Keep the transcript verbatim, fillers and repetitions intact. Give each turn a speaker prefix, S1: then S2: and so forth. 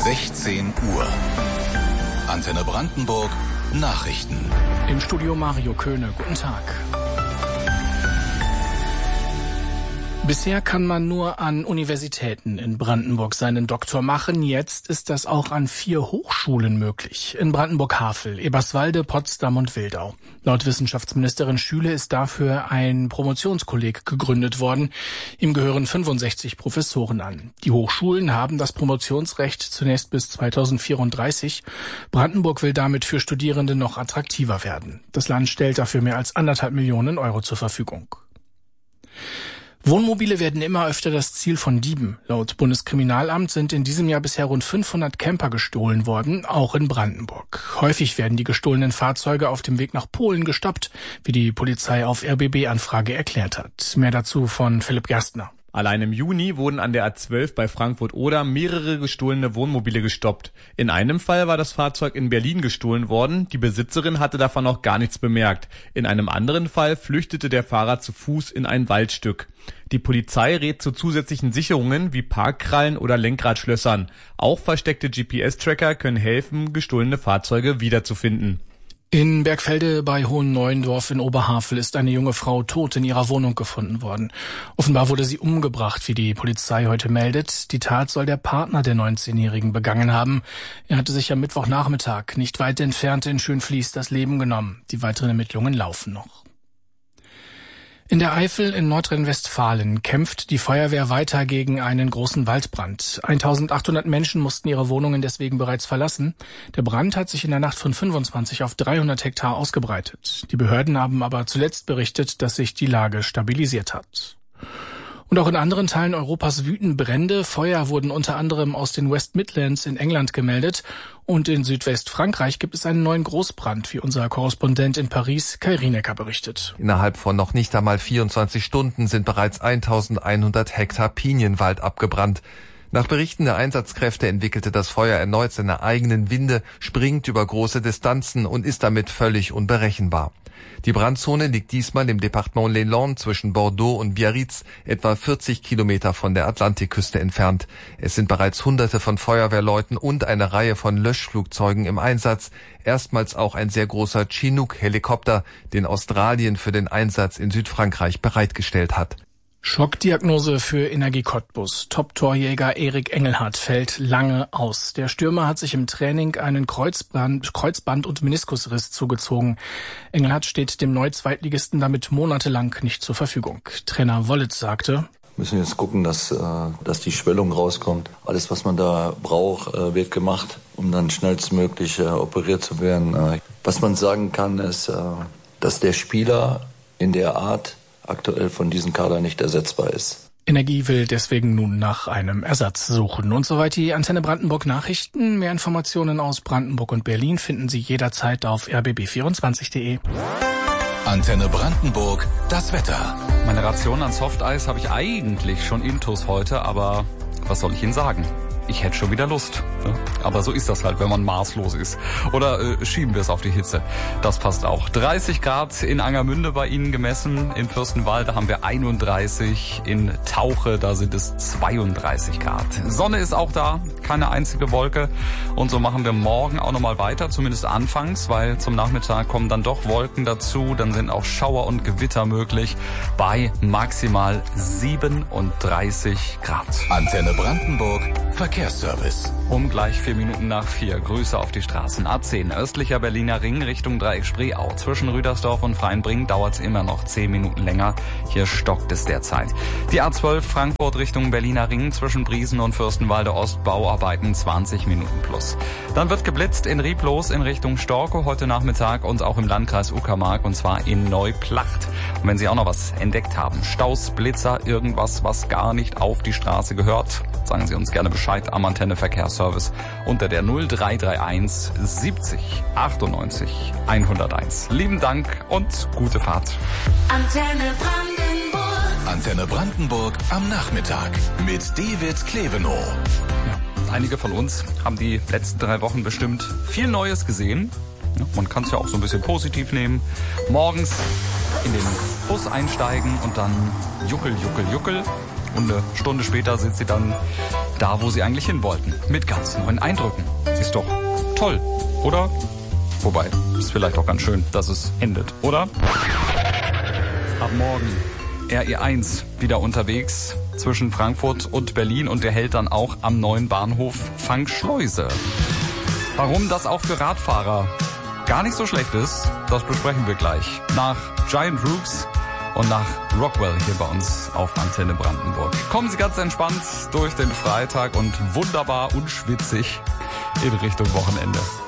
S1: sechzehn Uhr. Antenne Brandenburg Nachrichten.
S2: Im Studio Mario Köhne. Guten Tag. Bisher kann man nur an Universitäten in Brandenburg seinen Doktor machen. Jetzt ist das auch an vier Hochschulen möglich. In Brandenburg-Havel, Eberswalde, Potsdam und Wildau. Laut Wissenschaftsministerin Schüle ist dafür ein Promotionskolleg gegründet worden. Ihm gehören fünfundsechzig Professoren an. Die Hochschulen haben das Promotionsrecht zunächst bis zweitausendvierunddreißig. Brandenburg will damit für Studierende noch attraktiver werden. Das Land stellt dafür mehr als anderthalb Millionen Euro zur Verfügung. Wohnmobile werden immer öfter das Ziel von Dieben. Laut Bundeskriminalamt sind in diesem Jahr bisher rund fünfhundert Camper gestohlen worden, auch in Brandenburg. Häufig werden die gestohlenen Fahrzeuge auf dem Weg nach Polen gestoppt, wie die Polizei auf R B B-Anfrage erklärt hat. Mehr dazu von Philipp Gerstner.
S3: Allein im Juni wurden an der A zwölf bei Frankfurt-Oder mehrere gestohlene Wohnmobile gestoppt. In einem Fall war das Fahrzeug in Berlin gestohlen worden. Die Besitzerin hatte davon noch gar nichts bemerkt. In einem anderen Fall flüchtete der Fahrer zu Fuß in ein Waldstück. Die Polizei rät zu zusätzlichen Sicherungen wie Parkkrallen oder Lenkradschlössern. Auch versteckte G P S-Tracker können helfen, gestohlene Fahrzeuge wiederzufinden.
S2: In Bergfelde bei Hohenneuendorf in Oberhavel ist eine junge Frau tot in ihrer Wohnung gefunden worden. Offenbar wurde sie umgebracht, wie die Polizei heute meldet. Die Tat soll der Partner der neunzehnjährigen begangen haben. Er hatte sich am Mittwochnachmittag nicht weit entfernt in Schönfließ das Leben genommen. Die weiteren Ermittlungen laufen noch. In der Eifel in Nordrhein-Westfalen kämpft die Feuerwehr weiter gegen einen großen Waldbrand. eintausendachthundert Menschen mussten ihre Wohnungen deswegen bereits verlassen. Der Brand hat sich in der Nacht von fünfundzwanzig auf dreihundert Hektar ausgebreitet. Die Behörden haben aber zuletzt berichtet, dass sich die Lage stabilisiert hat. Und auch in anderen Teilen Europas wüten Brände. Feuer wurden unter anderem aus den West Midlands in England gemeldet. Und in Südwestfrankreich gibt es einen neuen Großbrand, wie unser Korrespondent in Paris, Kai Rienecker, berichtet.
S4: Innerhalb von noch nicht einmal vierundzwanzig Stunden sind bereits eintausendeinhundert Hektar Pinienwald abgebrannt. Nach Berichten der Einsatzkräfte entwickelte das Feuer erneut seine eigenen Winde, springt über große Distanzen und ist damit völlig unberechenbar. Die Brandzone liegt diesmal im Departement Les Landes zwischen Bordeaux und Biarritz, etwa vierzig Kilometer von der Atlantikküste entfernt. Es sind bereits Hunderte von Feuerwehrleuten und eine Reihe von Löschflugzeugen im Einsatz. Erstmals auch ein sehr großer Chinook-Helikopter, den Australien für den Einsatz in Südfrankreich bereitgestellt hat.
S2: Schockdiagnose für Energie Cottbus. Top-Torjäger Erik Engelhardt fällt lange aus. Der Stürmer hat sich im Training einen Kreuzband, Kreuzband- und Meniskusriss zugezogen. Engelhardt steht dem Neu-Zweitligisten damit monatelang nicht zur Verfügung. Trainer Wollitz sagte:
S5: Müssen wir jetzt gucken, dass, dass die Schwellung rauskommt. Alles, was man da braucht, wird gemacht, um dann schnellstmöglich operiert zu werden. Was man sagen kann, ist, dass der Spieler in der Art aktuell von diesem Kader nicht ersetzbar ist.
S2: Energie will deswegen nun nach einem Ersatz suchen. Und soweit die Antenne Brandenburg Nachrichten. Mehr Informationen aus Brandenburg und Berlin finden Sie jederzeit auf r b b vierundzwanzig punkt d e.
S1: Antenne Brandenburg, das Wetter.
S6: Meine Ration an Softeis habe ich eigentlich schon intus heute, aber was soll ich Ihnen sagen? Ich hätte schon wieder Lust. Ne? Aber so ist das halt, wenn man maßlos ist. Oder äh, schieben wir es auf die Hitze. Das passt auch. dreißig Grad in Angermünde bei Ihnen gemessen. In Fürstenwalde haben wir einunddreißig. In Tauche, da sind es zweiunddreißig Grad. Sonne ist auch da, keine einzige Wolke. Und so machen wir morgen auch nochmal weiter, zumindest anfangs, weil zum Nachmittag kommen dann doch Wolken dazu. Dann sind auch Schauer und Gewitter möglich bei maximal siebenunddreißig Grad.
S1: Antenne Brandenburg, Verkehrsservice.
S6: Um gleich vier Minuten nach vier. Grüße auf die Straßen. A zehn, östlicher Berliner Ring Richtung Dreieck-Spreeau. Zwischen Rüdersdorf und Freienbring dauert es immer noch zehn Minuten länger. Hier stockt es derzeit. Die A zwölf Frankfurt Richtung Berliner Ring zwischen Briesen und Fürstenwalde Ost. Bauarbeiten zwanzig Minuten plus. Dann wird geblitzt in Rieblos in Richtung Storkow heute Nachmittag und auch im Landkreis Uckermark und zwar in Neuplacht. Und wenn Sie auch noch was entdeckt haben, Staus, Blitzer, irgendwas, was gar nicht auf die Straße gehört, sagen Sie uns gerne Bescheid am Antenne Verkehrsservice unter der null drei drei eins siebzig achtundneunzig hunderteins. Lieben Dank und gute Fahrt.
S7: Antenne Brandenburg.
S1: Antenne Brandenburg am Nachmittag mit David Klevenow.
S6: Ja, einige von uns haben die letzten drei Wochen bestimmt viel Neues gesehen. Ja, man kann es ja auch so ein bisschen positiv nehmen. Morgens in den Bus einsteigen und dann juckel, juckel, juckel. Und eine Stunde später sind sie dann da, wo sie eigentlich hin wollten. Mit ganz neuen Eindrücken. Ist doch toll, oder? Wobei, ist vielleicht auch ganz schön, dass es endet, oder? Ab morgen R E eins wieder unterwegs zwischen Frankfurt und Berlin und der hält dann auch am neuen Bahnhof Fangschleuse. Warum das auch für Radfahrer gar nicht so schlecht ist, das besprechen wir gleich. Nach Giant Rooks und nach Rockwell hier bei uns auf Antenne Brandenburg. Kommen Sie ganz entspannt durch den Freitag und wunderbar unschwitzig in Richtung Wochenende.